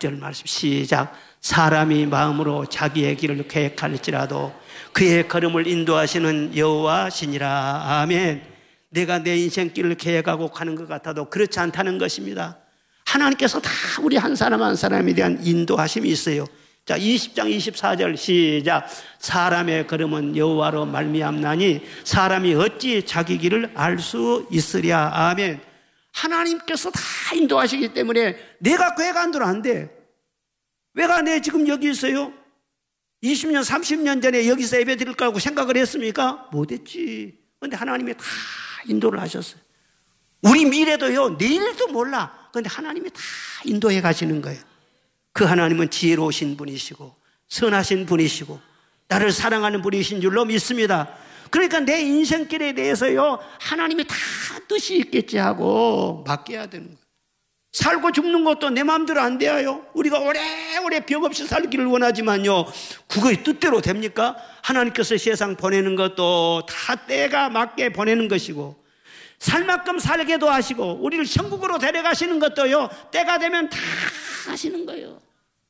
9절 말씀 시작. 사람이 마음으로 자기의 길을 계획할지라도 그의 걸음을 인도하시는 여호와시니라. 아멘. 내가 내 인생길을 계획하고 가는 것 같아도 그렇지 않다는 것입니다. 하나님께서 다 우리 한 사람 한 사람에 대한 인도하심이 있어요. 자, 20장 24절 시작. 사람의 걸음은 여호와로 말미암나니 사람이 어찌 자기 길을 알 수 있으랴. 아멘. 하나님께서 다 인도하시기 때문에 내가 계획 안 들어 안 돼. 왜가 내 지금 여기 있어요? 20년 30년 전에 여기서 예배 드릴 거라고 생각을 했습니까? 못했지. 그런데 하나님이 다 인도를 하셨어요. 우리 미래도요, 내일도 몰라. 그런데 하나님이 다 인도해 가시는 거예요. 그 하나님은 지혜로우신 분이시고 선하신 분이시고 나를 사랑하는 분이신 줄로 믿습니다. 그러니까 내 인생길에 대해서요, 하나님이 다 뜻이 있겠지 하고 맡겨야 되는 거예요. 살고 죽는 것도 내 마음대로 안 돼요. 우리가 오래오래 병 없이 살기를 원하지만요, 그거의 뜻대로 됩니까? 하나님께서 세상 보내는 것도 다 때가 맞게 보내는 것이고, 살 만큼 살게도 하시고, 우리를 천국으로 데려가시는 것도요, 때가 되면 다 하시는 거예요.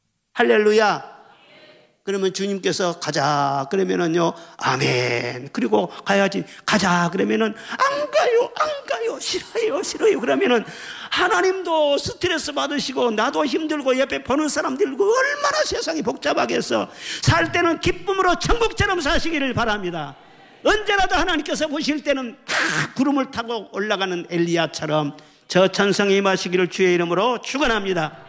할렐루야. 그러면 주님께서 가자 그러면은요, 아멘. 그리고 가야지. 가자 그러면은 안 가요. 싫어요. 그러면은 하나님도 스트레스 받으시고 나도 힘들고 옆에 보는 사람들고 얼마나 세상이 복잡하겠어. 살 때는 기쁨으로 천국처럼 사시기를 바랍니다. 언제라도 하나님께서 보실 때는 다 구름을 타고 올라가는 엘리야처럼 저 천성에 임하시기를 주의 이름으로 축원합니다.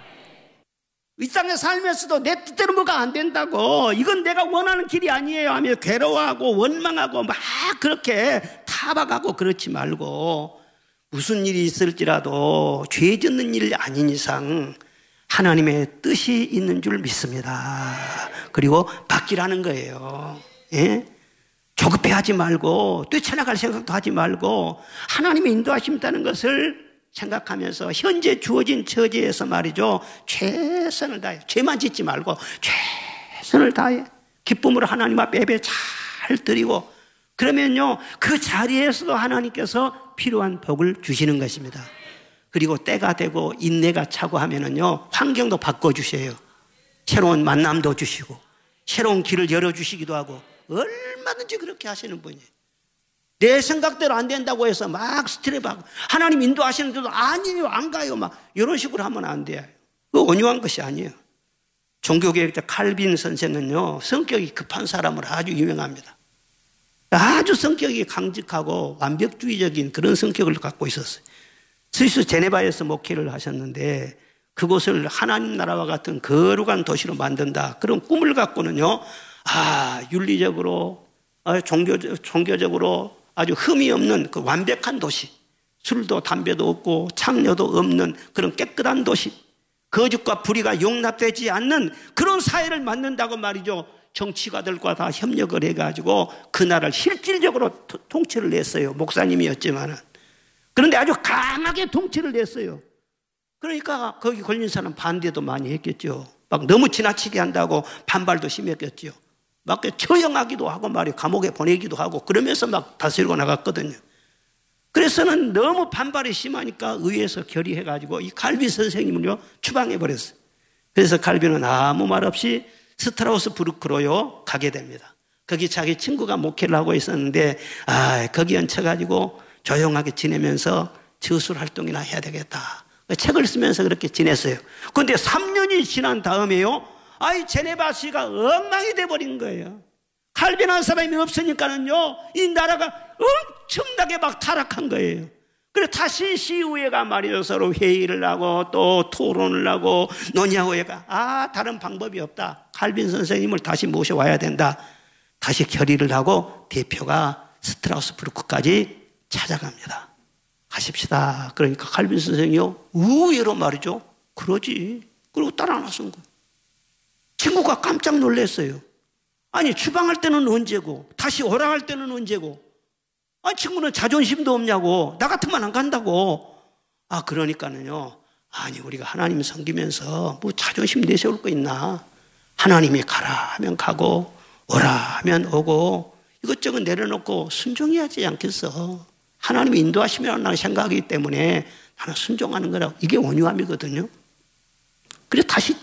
이 땅에 살면서도 내 뜻대로 뭐가 안 된다고, 이건 내가 원하는 길이 아니에요 하며 괴로워하고 원망하고 막 그렇게 타박하고 그렇지 말고, 무슨 일이 있을지라도 죄 짓는 일 아닌 이상 하나님의 뜻이 있는 줄 믿습니다. 그리고 맡기라는 거예요. 예? 조급해하지 말고 뛰쳐나갈 생각도 하지 말고 하나님의 인도하신다는 것을 생각하면서 현재 주어진 처지에서 말이죠, 최선을 다해. 죄만 짓지 말고 최선을 다해 기쁨으로 하나님 앞에 예배 잘 드리고, 그러면요 그 자리에서도 하나님께서 필요한 복을 주시는 것입니다. 그리고 때가 되고 인내가 차고 하면은요, 환경도 바꿔주세요. 새로운 만남도 주시고 새로운 길을 열어주시기도 하고, 얼마든지 그렇게 하시는 분이에요. 내 생각대로 안 된다고 해서 막 스트레스 받고 하나님 인도하시는데도 아니에요, 안 가요, 막 이런 식으로 하면 안 돼요. 그거 온유한 것이 아니에요. 종교개혁자 칼빈 선생은요, 성격이 급한 사람으로 아주 유명합니다. 아주 성격이 강직하고 완벽주의적인 그런 성격을 갖고 있었어요. 스위스 제네바에서 목회를 하셨는데 그곳을 하나님 나라와 같은 거룩한 도시로 만든다, 그런 꿈을 갖고는요, 윤리적으로 종교적으로 아주 흠이 없는 그 완벽한 도시, 술도 담배도 없고 창녀도 없는 그런 깨끗한 도시, 거짓과 불의가 용납되지 않는 그런 사회를 만든다고 말이죠. 정치가들과 다 협력을 해가지고 그 나라를 실질적으로 통치를 했어요. 목사님이었지만은. 그런데 아주 강하게 통치를 했어요. 그러니까 거기 걸린 사람 반대도 많이 했겠죠. 막 너무 지나치게 한다고 반발도 심했겠죠. 막 처형하기도 하고 말이에요. 감옥에 보내기도 하고 그러면서 막 다스리고 나갔거든요. 그래서는 너무 반발이 심하니까 의회에서 결의해가지고 이 칼빈 선생님을요 추방해버렸어요. 그래서 칼빈은 아무 말 없이 스트라우스부르크로요 가게 됩니다. 거기 자기 친구가 목회를 하고 있었는데 거기 얹혀가지고 조용하게 지내면서 저술 활동이나 해야 되겠다. 책을 쓰면서 그렇게 지냈어요. 그런데 3년이 지난 다음에요, 제네바시가 엉망이 돼버린 거예요. 칼빈한 사람이 없으니까는요, 이 나라가 엄청나게 막 타락한 거예요. 그래서 다시 시의회가 말이죠, 서로 회의를 하고 또 토론을 하고 논의하고 해가 다른 방법이 없다. 칼빈 선생님을 다시 모셔와야 된다. 다시 결의를 하고 대표가 스트라우스부르크까지 찾아갑니다. 가십시다. 그러니까 칼빈 선생이요, 의외로 말이죠, 그러지. 그리고 따라 나선 거예요. 친구가 깜짝 놀랐어요. 아니, 추방할 때는 언제고 다시 오라 할 때는 언제고, 친구는 자존심도 없냐고, 나 같으면 안 간다고. 그러니까는요, 우리가 하나님 섬기면서 뭐 자존심 내세울 거 있나. 하나님이 가라 하면 가고 오라 하면 오고 이것저것 내려놓고 순종해야지 않겠어. 하나님이 인도하시면 생각하기 때문에 나는 순종하는 거라고. 이게 온유함이거든요. 그래서 다시